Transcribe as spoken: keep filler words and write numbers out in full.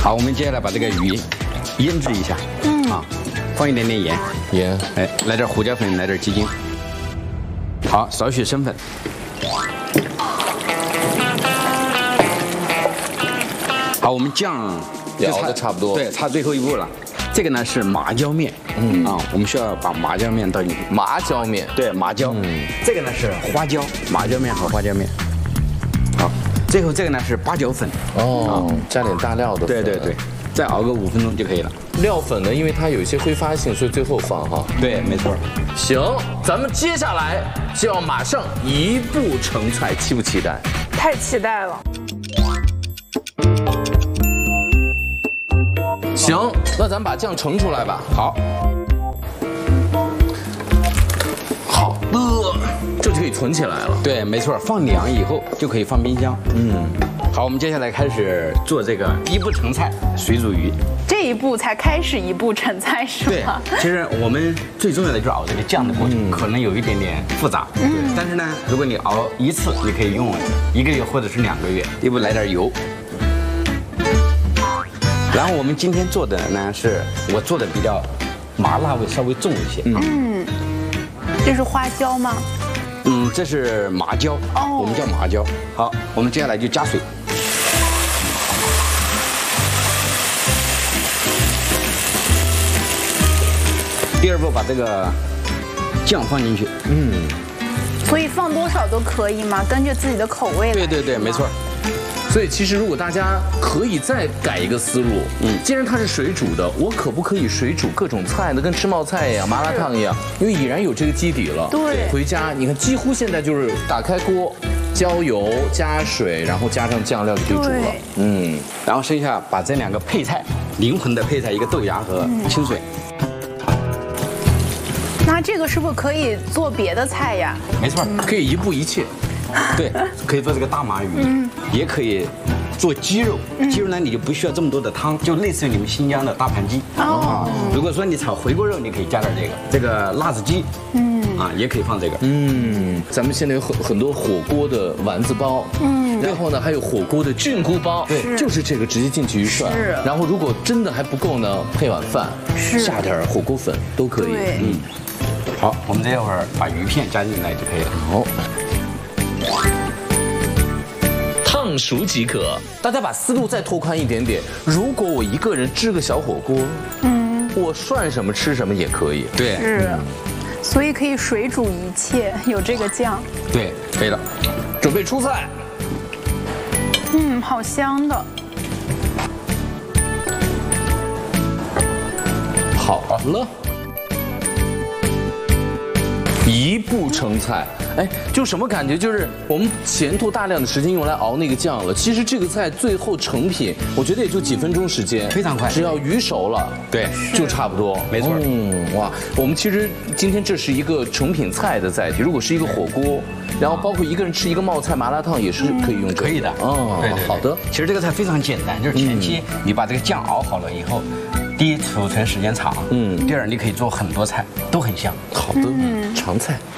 好，我们接下来把这个鱼腌制一下。嗯啊，放一点点盐， 盐， 哎，来点胡椒粉，来点鸡精。好，少许生粉。好，我们酱也熬的差不多。 对，差最后一步了。这个呢是麻椒面，嗯啊，我们需要把麻椒面倒进去。 麻椒面， 对，麻椒。嗯，这个呢是花椒，麻椒面和花椒面。好，最后这个呢是八角粉。 哦，加点大料的粉。 对对对，再熬个五分钟就可以了。 料粉呢，因为它有一些挥发性，所以最后放哈。 对，没错。 行，咱们接下来就要马上一步成菜，期不期待？ 太期待了。 行，那咱们把酱盛出来吧。 好， 好，呃，这就可以存起来了。 对，没错，放凉以后就可以放冰箱。嗯，好，我们接下来开始做这个一步成菜水煮鱼。 这一步才开始一步成菜是吗？ 对，其实我们最重要的就是熬这个酱的过程，嗯、可能有一点点复杂。嗯，但是呢，如果你熬一次，你可以用一个月或者是两个月。一步来点油。然后我们今天做的呢，是我做的比较麻辣味稍微重一些。 嗯，这是花椒吗？ 嗯，这是麻椒，哦，我们叫麻椒。好，我们接下来就加水。第二步把这个酱放进去。嗯， 所以放多少都可以吗？根据自己的口味来。 对对对，没错。 所以其实如果大家可以再改一个思路，嗯，既然它是水煮的，我可不可以水煮各种菜呢？跟吃冒菜一样，麻辣烫一样，因为已然有这个基底了。 对， 回家你看，几乎现在就是打开锅，浇油加水，然后加上酱料就可以煮了。嗯， 然后剩下把这两个配菜，灵魂的配菜，一个豆芽和清水。 那这个是不是可以做别的菜呀？ 没错， 可以一步一切。 对，可以做这个大麻鱼，嗯，也可以做鸡肉。鸡肉呢，你就不需要这么多的汤，就类似于你们新疆的大盘鸡。哦，如果说你炒回锅肉，你可以加点这个，这个辣子鸡，嗯，啊，也可以放这个。 嗯，咱们现在有很很多火锅的丸子包，嗯，然后呢还有火锅的菌菇包，对，就是这个直接进去一涮。是。然后如果真的还不够呢，配碗饭，下点火锅粉都可以。 嗯。好，我们这会儿把鱼片加进来就可以了。好。 烫熟即可。大家把思路再拓宽一点点。如果我一个人支个小火锅，嗯，我涮什么吃什么也可以。 对， 是，所以可以水煮一切，有这个酱。 对，可以了。 准备出菜。 嗯，好香的。 好了。一步成菜，哎，就什么感觉？就是我们前头大量的时间用来熬那个酱了。其实这个菜最后成品，我觉得也就几分钟时间， 非常快。 只要鱼熟了， 对， 就差不多。 没错。 嗯，哇，我们其实今天这是一个成品菜的载体。如果是一个火锅，然后包括一个人吃一个冒菜麻辣烫，也是可以用。 可以的。 哦，对，好的。 其实这个菜非常简单，就是前期你把这个酱熬好了以后。第一，储存时间长，嗯，第二，你可以做很多菜，都很香。 好的，常菜。